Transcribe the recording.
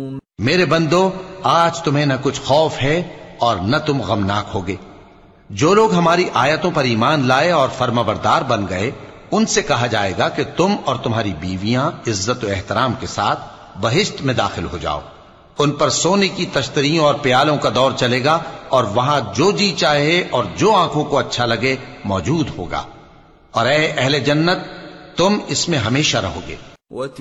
मेरे बंदो, आज तुम्हें न कुछ खौफ है और न तुम गमनाक होगे। जो लोग हमारी आयतों पर ईमान लाए और फर्माबरदार बन गए, उनसे कहा जाएगा कि तुम और तुम्हारी बीवियां इज्जत और एहतराम के साथ बहिश्त में दाखिल हो जाओ। उन पर सोने की तश्तरियों और प्यालों का दौर चलेगा और वहां जो जी चाहे और जो आंखों को अच्छा लगे मौजूद होगा। और ऐ अहले जन्नत, तुम इसमें हमेशा रहोगे।